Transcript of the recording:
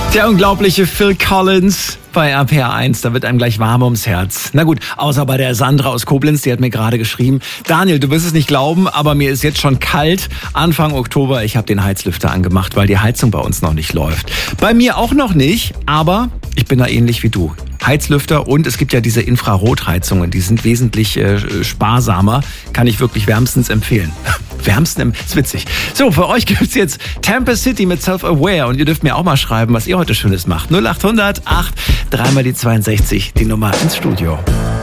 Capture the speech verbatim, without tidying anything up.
Der unglaubliche Phil Collins bei R P R eins, da wird einem gleich warm ums Herz. Na gut, außer bei der Sandra aus Koblenz, die hat mir gerade geschrieben: Daniel, du wirst es nicht glauben, aber mir ist jetzt schon kalt. Anfang Oktober, ich habe den Heizlüfter angemacht, weil die Heizung bei uns noch nicht läuft. Bei mir auch noch nicht, aber ich bin da ähnlich wie du. Heizlüfter, und es gibt ja diese Infrarotheizungen, die sind wesentlich äh, sparsamer, kann ich wirklich wärmstens empfehlen. Wärmsten, ist witzig. So, für euch gibt's jetzt Tampa City mit Self-Aware, und ihr dürft mir auch mal schreiben, was ihr heute Schönes macht. null acht hundert acht, dreimal die zweiundsechzig, die Nummer ins Studio.